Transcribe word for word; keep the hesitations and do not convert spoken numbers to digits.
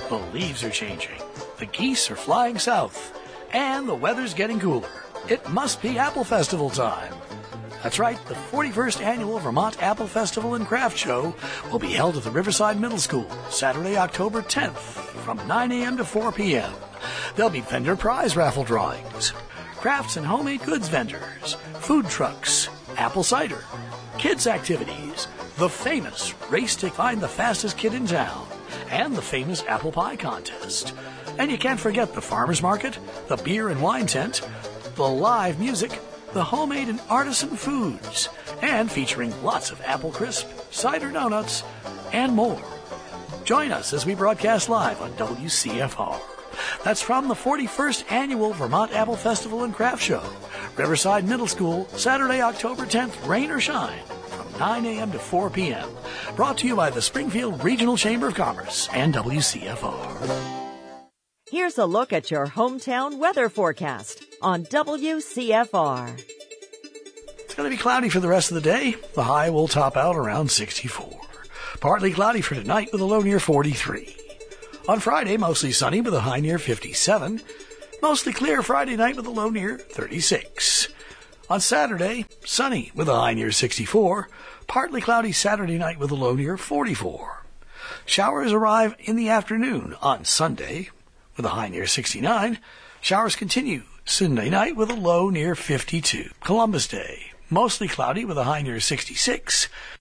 The leaves are changing, the geese are flying south, and the weather's getting cooler. It must be Apple Festival time. That's right, the forty-first Annual Vermont Apple Festival and Craft Show will be held at the Riverside Middle School, Saturday, October tenth, from nine a.m. to four p.m. There'll be vendor prize raffle drawings, crafts and homemade goods vendors, food trucks, apple cider, kids activities, the famous race to find the fastest kid in town, and the famous apple pie contest. And you can't forget the farmer's market, the beer and wine tent, the live music, the homemade and artisan foods, and featuring lots of apple crisp, cider donuts, and more. Join us as we broadcast live on W C F R. That's from the forty-first Annual Vermont Apple Festival and Craft Show, Riverside Middle School, Saturday, October tenth, rain or shine, from nine a.m. to four p.m. Brought to you by the Springfield Regional Chamber of Commerce and W C F R. Here's a look at your hometown weather forecast on W C F R. It's going to be cloudy for the rest of the day. The high will top out around sixty-four. Partly cloudy for tonight with a low near forty-three. On Friday, mostly sunny with a high near fifty-seven. Mostly clear Friday night with a low near thirty-six. On Saturday, sunny with a high near sixty-four. Partly cloudy Saturday night with a low near forty-four. Showers arrive in the afternoon on Sunday with a high near sixty-nine. Showers continue Sunday night with a low near fifty-two. Columbus Day, mostly cloudy with a high near sixty-six.